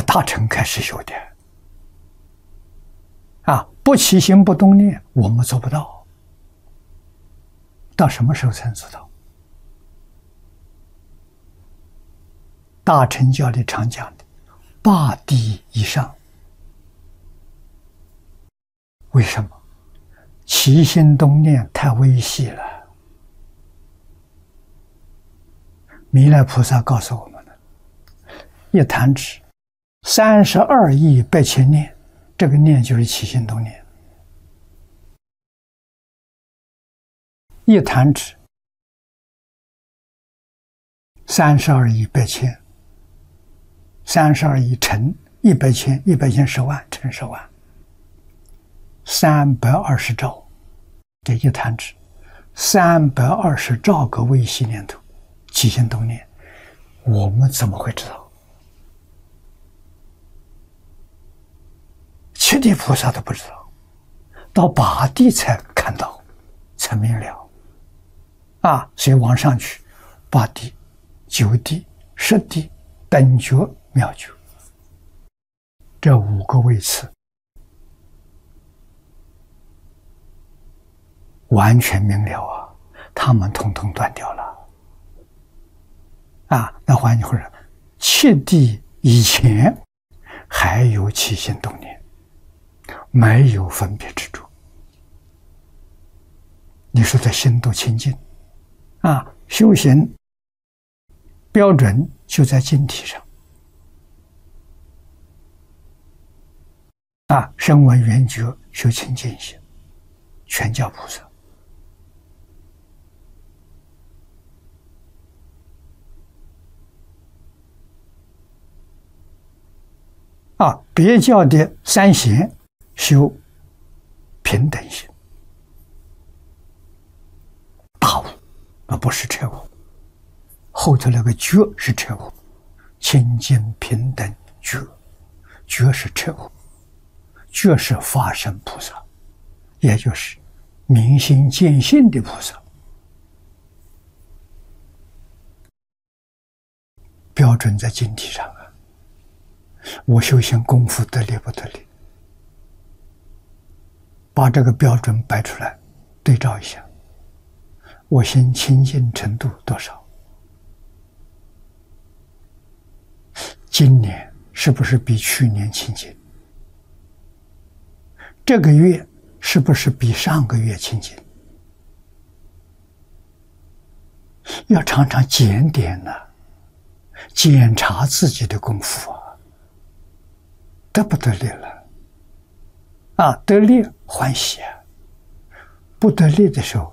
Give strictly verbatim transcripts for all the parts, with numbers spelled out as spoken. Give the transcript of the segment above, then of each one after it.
大乘开始修的。啊，不起心不动念，我们做不到。到什么时候才能做到？大乘教里常讲的八地以上。为什么？起心动念太微细了。弥勒菩萨告诉我们了，一弹指三十二亿八千念，这个念就是起心动念。一弹指三十二亿八千，三十二亿乘一百千，一百千十万乘十万，三百二十兆，这一弹指三百二十兆个微细念头，起心动念，我们怎么会知道？七地菩萨都不知道，到八地才看到，才明了。啊，所以往上去，八地、九地、十地、等觉、妙觉，这五个位次完全明了啊，他们统统断掉了。啊，那换句话说，七地以前还有起心动念，没有分别执着。你说这心都清净啊，修行标准就在净体上啊，声闻缘觉修清净心，全教菩萨。啊，别教的三贤修平等心，大悟，而不是彻悟。后头那个觉是彻悟，清净平等觉，觉是彻悟，觉是法身菩萨，也就是明心见性的菩萨。标准在净体上啊。我修行功夫得力不得力？把这个标准摆出来，对照一下，我心清净程度多少？今年是不是比去年清净？这个月是不是比上个月清净？要常常检点呢、啊，检查自己的功夫啊。得不得力了？啊，得力欢喜啊！不得力的时候，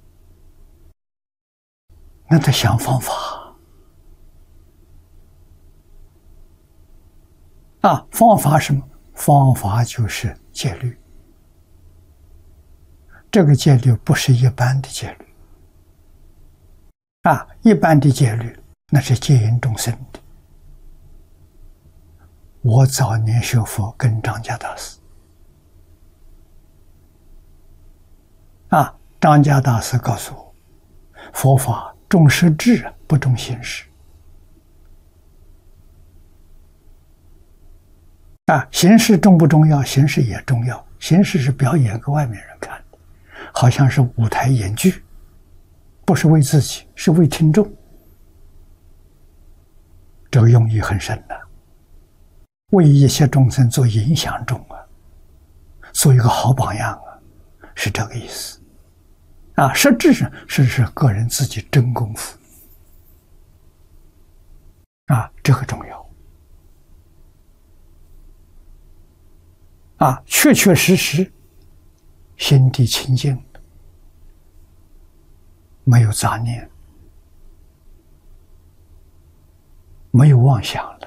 那得想方法啊！方法什么？方法就是戒律。这个戒律不是一般的戒律啊！一般的戒律那是戒引众生的。我早年学佛跟张家大师啊，张家大师告诉我，佛法重实质不重形式啊，形式重不重要？形式也重要，形式是表演给外面人看的，好像是舞台演剧，不是为自己，是为听众，这个用意很深的。为一切众生做影响众啊，做一个好榜样啊，是这个意思啊。实质上是是个人自己真功夫啊，这个重要啊，确确实实心地清净，没有杂念，没有妄想了。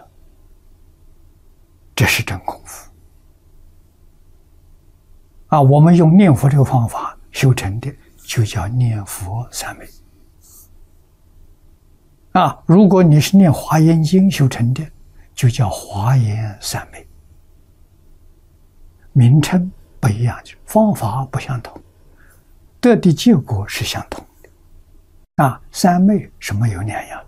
这是真功夫啊！我们用念佛这个方法修成的，就叫念佛三昧啊。如果你是念华严经修成的，就叫华严三昧。名称不一样，方法不相同，得的结果是相同的啊。三昧是没有两样